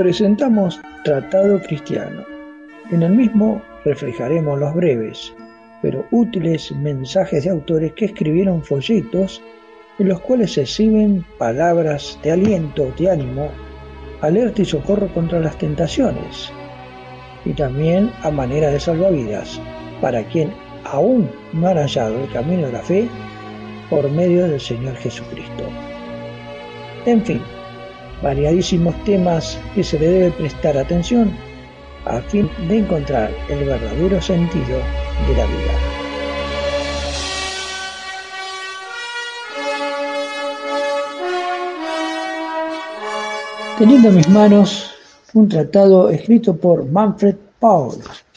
Presentamos Tratado Cristiano. En el mismo reflejaremos los breves, pero útiles mensajes de autores que escribieron folletos en los cuales se exhiben palabras de aliento, de ánimo, alerta y socorro contra las tentaciones, y también a manera de salvavidas para quien aún no han hallado el camino de la fe por medio del Señor Jesucristo. En fin, variadísimos temas que se le debe prestar atención a fin de encontrar el verdadero sentido de la vida. Teniendo en mis manos un tratado escrito por Manfred Paul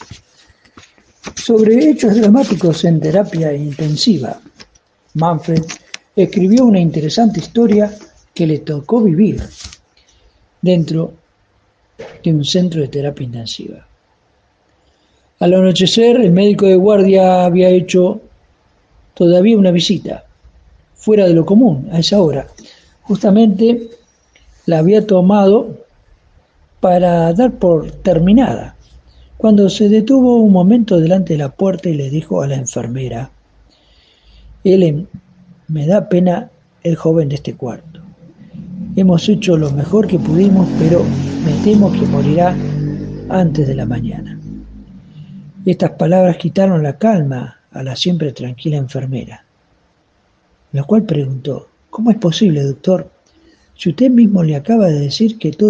sobre hechos dramáticos en terapia intensiva. Manfred escribió una interesante historia que le tocó vivir dentro de un centro de terapia intensiva. Al anochecer, el médico de guardia había hecho todavía una visita, fuera de lo común a esa hora. Justamente la había tomado para dar por terminada, cuando se detuvo un momento delante de la puerta y le dijo a la enfermera: Helen, me da pena el joven de este cuarto. Hemos hecho lo mejor que pudimos, pero me temo que morirá antes de la mañana. Estas palabras quitaron la calma a la siempre tranquila enfermera, la cual preguntó: ¿Cómo es posible, doctor? Si usted mismo le acaba de decir que todo